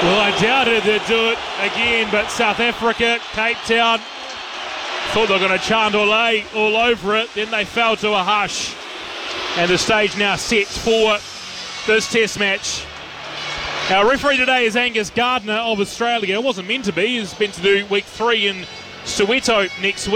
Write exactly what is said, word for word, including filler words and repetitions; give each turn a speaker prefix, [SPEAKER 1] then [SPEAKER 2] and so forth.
[SPEAKER 1] Well, I doubted they'd do it again, but South Africa, Cape Town, thought they were going to chant Ole all over it. Then they fell to a hush. And the stage now set for this test match. Our referee today is Angus Gardner of Australia. It wasn't meant to be. He's meant to do week three in Soweto next week.